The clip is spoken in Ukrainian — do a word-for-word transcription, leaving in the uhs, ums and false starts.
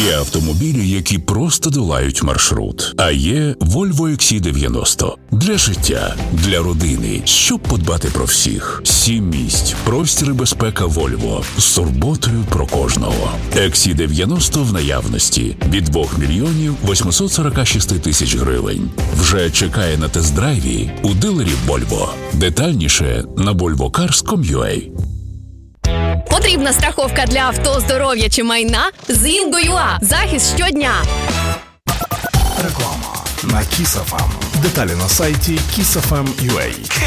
Є автомобілі, які просто долають маршрут. А є Volvo ікс сі дев'яносто. Для життя, для родини, щоб подбати про всіх. Сім місць, простір і безпека Volvo. З турботою про кожного. ікс сі дев'яносто в наявності. Від двох мільйонів восьмисот сорок шість тисяч гривень. Вже чекає на тест-драйві у дилерів Volvo. Детальніше на volvo cars крапка ком крапка ю а. Потрібна страховка для авто, здоров'я чи майна? З Інго.ua. Захист щодня. Реклама на Kiss еф ем. Деталі на сайті kiss еф ем крапка ю а.